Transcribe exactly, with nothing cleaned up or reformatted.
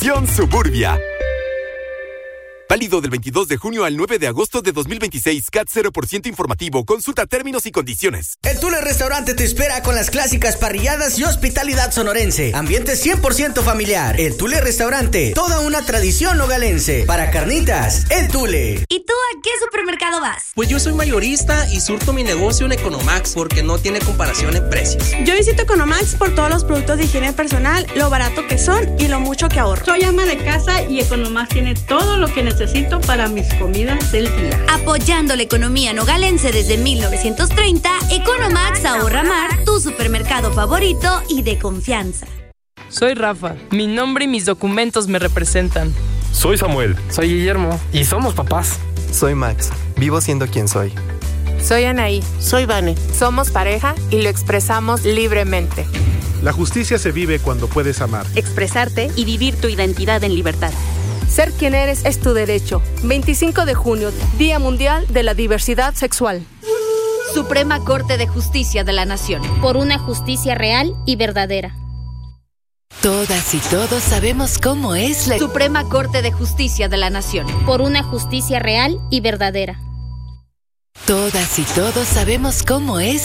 Estación Suburbia. Válido del veintidós de junio al nueve de agosto de dos mil veintiséis. C A T cero por ciento informativo. Consulta términos y condiciones. El Tule Restaurante te espera con las clásicas parrilladas y hospitalidad sonorense. Ambiente cien por ciento familiar. El Tule Restaurante. Toda una tradición nogalense. Para carnitas, El Tule. ¿Y tú a qué supermercado vas? Pues yo soy mayorista y surto mi negocio en Economax porque no tiene comparación en precios. Yo visito Economax por todos los productos de higiene personal, lo barato que son y lo mucho que ahorro. Soy ama de casa y Economax tiene todo lo que necesito para mis comidas del día. Apoyando la economía nogalense desde mil novecientos treinta, Economax Ahorra Mar, tu supermercado favorito y de confianza. Soy Rafa. Mi nombre y mis documentos me representan. Soy Samuel. Soy Guillermo. Y somos papás. Soy Max. Vivo siendo quien soy. Soy Anaí. Soy Vane. Somos pareja y lo expresamos libremente. La justicia se vive cuando puedes amar, expresarte y vivir tu identidad en libertad. Ser quien eres es tu derecho. veinticinco de junio, Día Mundial de la Diversidad Sexual. Suprema Corte de Justicia de la Nación. Por una justicia real y verdadera. Todas y todos sabemos cómo es la Suprema Corte de Justicia de la Nación. Por una justicia real y verdadera. Todas y todos sabemos cómo es